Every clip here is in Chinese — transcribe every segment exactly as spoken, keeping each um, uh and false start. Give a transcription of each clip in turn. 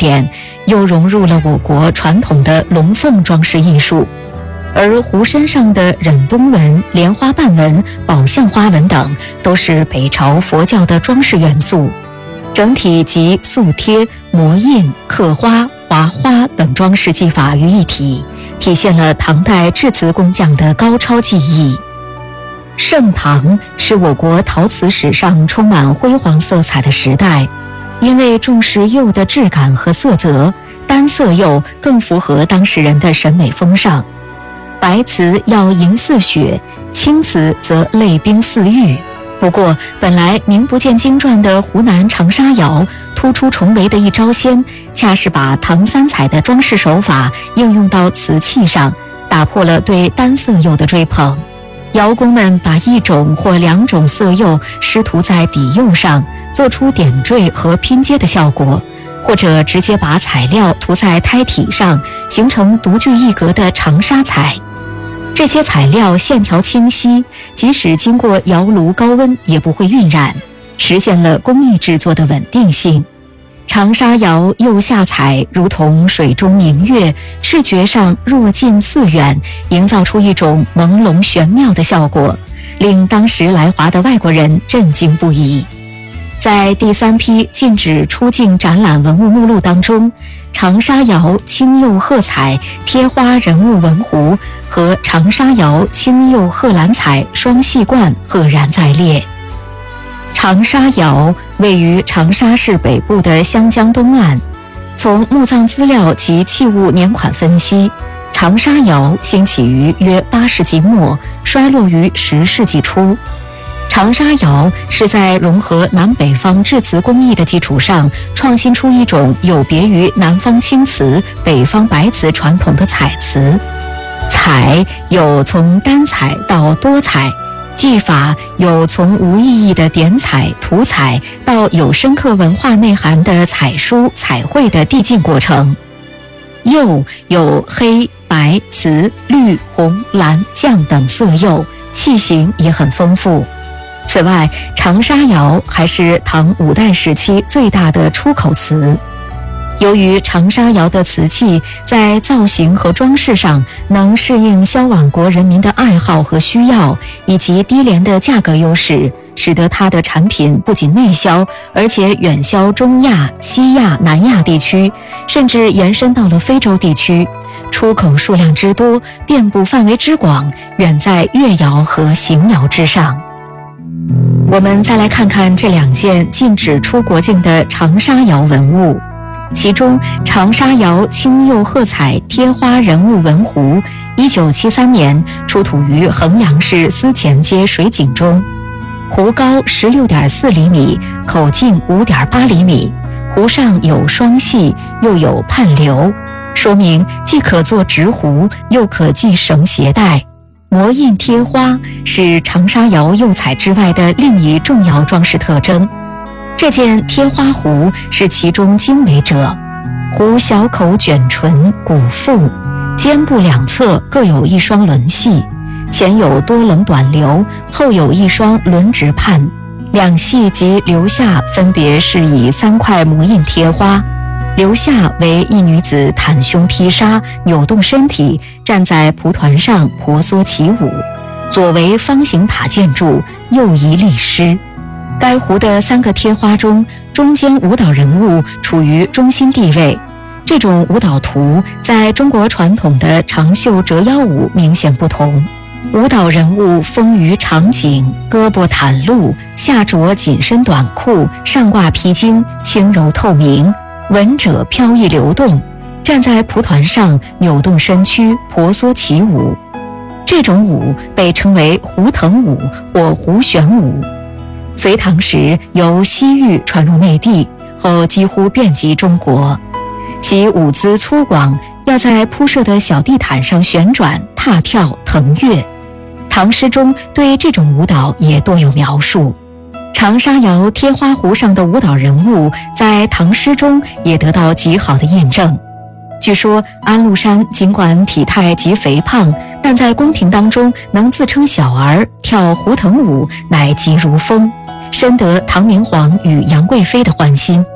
点，又融入了我国传统的龙凤装饰艺术。而壶身上的忍冬纹、莲花瓣纹、宝相花纹等，都是北朝佛教的装饰元素。整体集塑贴、模印、刻花、划花等装饰技法于一体，体现了唐代制瓷工匠的高超技艺。盛唐是我国陶瓷史上充满辉煌色彩的时代，因为重视釉的质感和色泽，单色釉更符合当时人的审美风尚。白瓷要银似雪，青瓷则泪冰似玉。不过本来名不见经传的湖南长沙窑突出重围的一招鲜，恰是把唐三彩的装饰手法应用到瓷器上，打破了对单色釉的追捧。窑工们把一种或两种色釉施涂在底釉上，做出点缀和拼接的效果，或者直接把材料涂在胎体上，形成独具一格的长沙彩。这些材料线条清晰，即使经过窑炉高温也不会晕染，实现了工艺制作的稳定性。长沙窑釉下彩如同水中明月，视觉上若近似远，营造出一种朦胧玄妙的效果，令当时来华的外国人震惊不已。在第三批禁止出境展览文物目录当中，长沙窑青釉褐彩贴花人物纹壶和长沙窑青釉褐蓝彩双细罐赫然在列。长沙窑位于长沙市北部的湘江东岸，从墓葬资料及器物年款分析，长沙窑兴起于约八世纪末，衰落于十世纪初。长沙窑是在融合南北方制瓷工艺的基础上，创新出一种有别于南方青瓷、北方白瓷传统的彩瓷。彩有从单彩到多彩，技法有从无意义的点彩、涂彩到有深刻文化内涵的彩书、彩绘的递进过程。釉有黑、白、瓷、绿、红、蓝、绛等色釉，器型也很丰富。此外，长沙窑还是唐五代时期最大的出口瓷。由于长沙窑的瓷器在造型和装饰上能适应销往国人民的爱好和需要，以及低廉的价格优势，使得它的产品不仅内销，而且远销中亚、西亚、南亚地区，甚至延伸到了非洲地区，出口数量之多，遍布范围之广，远在越窑和邢窑之上。我们再来看看这两件禁止出国境的长沙窑文物。其中长沙窑青釉褐彩贴花人物纹壶，一九七三年出土于衡阳市思前街水井中，壶高 十六点四厘米，口径 五点八厘米，壶上有双系，又有盼流，说明既可做直壶，又可系绳携带。模印贴花是长沙窑釉彩之外的另一重要装饰特征。这件贴花壶是其中精美者，壶小口卷唇，鼓腹，肩部两侧各有一双轮系，前有多棱短流，后有一双轮直畔，两系及留下分别是以三块模印贴花，留下为一女子袒胸披纱，扭动身体，站在蒲团上婆娑起舞，左为方形塔建筑，右一立狮。该壶的三个贴花中，中间舞蹈人物处于中心地位，这种舞蹈图在中国传统的长袖折腰舞明显不同。舞蹈人物丰腴长颈，胳膊袒露，下着紧身短裤，上挂披巾，轻柔透明，闻者飘逸流动，站在蒲团上扭动身躯，婆娑起舞。这种舞被称为胡腾舞或胡旋舞。隋唐时由西域传入内地，后几乎遍及中国。其舞姿粗犷，要在铺设的小地毯上旋转、踏跳、腾跃。唐诗中对这种舞蹈也多有描述。长沙窑贴花壶上的舞蹈人物在唐诗中也得到极好的印证。据说安禄山尽管体态极肥胖，但在宫廷当中能自称小儿，跳胡腾舞乃极如风，深得唐明皇与杨贵妃的欢心。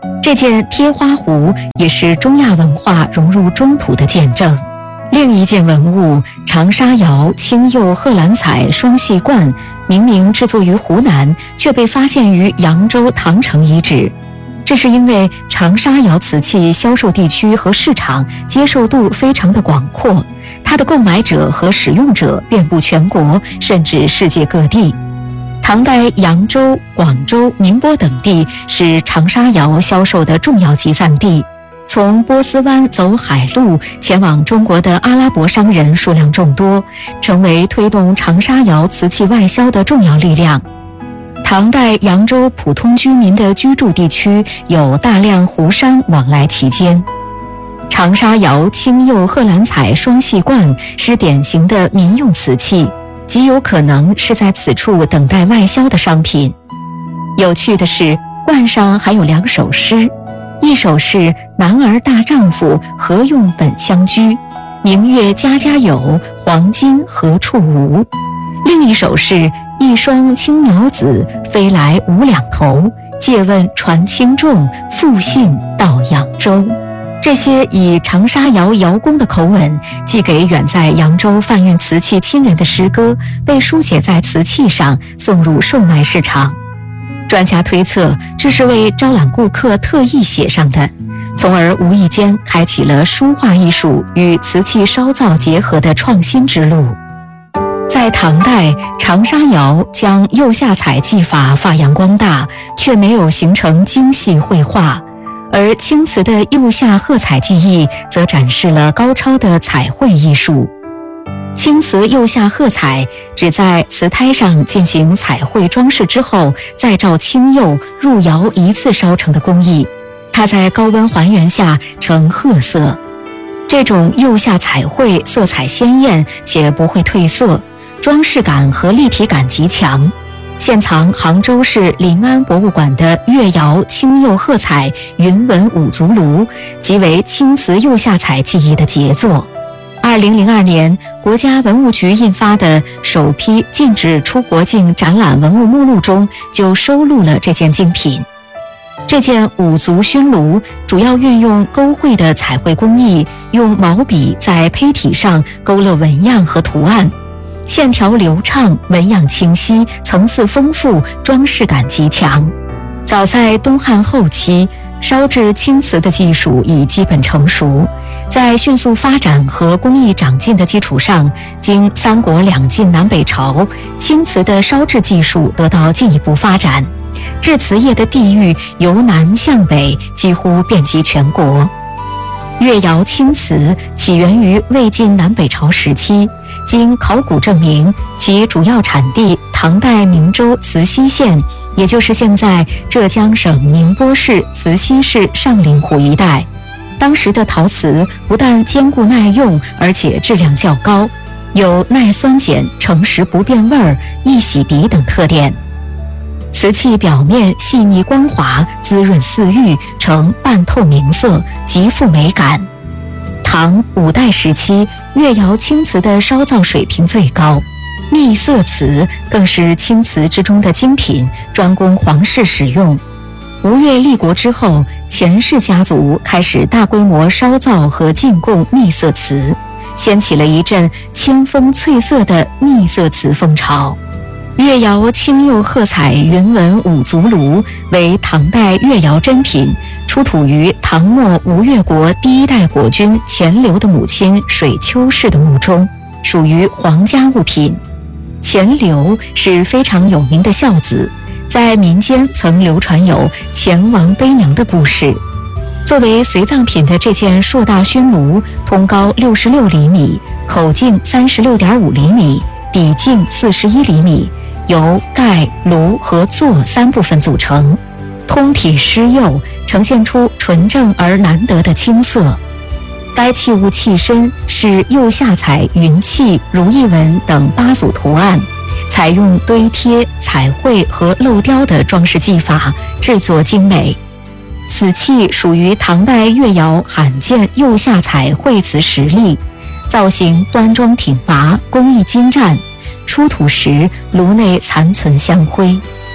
这件贴花壶也是中亚文化融入中土的见证。另一件文物长沙窑青釉褐蓝彩双细罐，明明制作于湖南，却被发现于扬州唐城遗址。这是因为长沙窑瓷器销售地区和市场接受度非常的广阔，它的购买者和使用者遍布全国，甚至世界各地。唐代扬州、广州、宁波等地是长沙窑销售的重要集散地。从波斯湾走海路前往中国的阿拉伯商人数量众多，成为推动长沙窑瓷器外销的重要力量。唐代扬州普通居民的居住地区有大量湖商往来其间。长沙窑青釉褐蓝彩双细罐是典型的民用瓷器，极有可能是在此处等待外销的商品。有趣的是，罐上还有两首诗，一首是男儿大丈夫何用本乡居，明月家家有，黄金何处无。另一首是一双青苗子，飞来无两头，借问传轻重，复信到扬州。这些以长沙窑窑工的口吻寄给远在扬州贩运瓷器亲人的诗歌，被书写在瓷器上，送入售卖市场。专家推测，这是为招揽顾客特意写上的，从而无意间开启了书画艺术与瓷器烧造结合的创新之路。在唐代，长沙窑将釉下彩技法发扬光大，却没有形成精细绘画，而青瓷的釉下褐彩技艺则展示了高超的彩绘艺术。青瓷釉下褐彩只在瓷胎上进行彩绘装饰之后，再照青釉入窑一次烧成的工艺，它在高温还原下呈褐色。这种釉下彩绘色彩鲜艳且不会褪色，装饰感和立体感极强。现藏杭州市临安博物馆的越窑青釉褐彩云纹五足炉，即为青瓷釉下彩技艺的杰作。二零零二年，国家文物局印发的首批禁止出国境展览文物目录中就收录了这件精品。这件五足熏炉主要运用勾绘的彩绘工艺，用毛笔在胚体上勾勒纹样和图案，线条流畅，纹样清晰，层次丰富，装饰感极强。早在东汉后期，烧制青瓷的技术已基本成熟，在迅速发展和工艺长进的基础上，经三国两晋南北朝，青瓷的烧制技术得到进一步发展，制瓷业的地域由南向北几乎遍及全国。越窑青瓷起源于魏晋南北朝时期，经考古证明，其主要产地唐代明州慈溪县，也就是现在浙江省宁波市慈溪市上林湖一带。当时的陶瓷不但坚固耐用，而且质量较高，有耐酸碱、成蚀不变味儿、易洗涤等特点。瓷器表面细腻光滑，滋润似玉，呈半透明色，极富美感。唐五代时期，越窑青瓷的烧造水平最高，秘色瓷更是青瓷之中的精品，专供皇室使用。吴越立国之后，钱氏家族开始大规模烧造和进贡秘色瓷，掀起了一阵清风翠色的秘色瓷风潮。越窑青釉褐彩云纹五足炉为唐代越窑珍品，出土于唐末吴越国第一代国君钱镠的母亲水丘氏的墓中，属于皇家物品。钱镠是非常有名的孝子，在民间曾流传有钱王悲娘的故事。作为随葬品的这件硕大熏炉，通高六十六厘米，口径三十六点五厘米，底径四十一厘米，由盖、炉和座三部分组成，通体施釉，呈现出纯正而难得的青色。该器物器身是釉下彩云气、如意纹等八组图案，采用堆贴、彩绘和镂雕的装饰技法，制作精美。此器属于唐代越窑罕见釉下彩绘瓷实例，造型端庄挺拔，工艺精湛。出土时炉内残存香灰。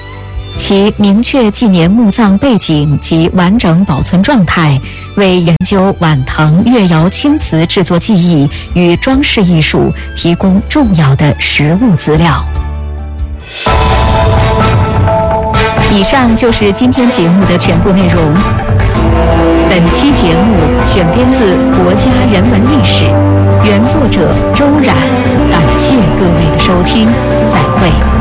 其明确纪年墓葬背景及完整保存状态，为研究晚唐越窑青瓷制作技艺与装饰艺术提供重要的实物资料。以上就是今天节目的全部内容。本期节目选编自《国家人文历史》，原作者周冉。感谢各位的收听，再会。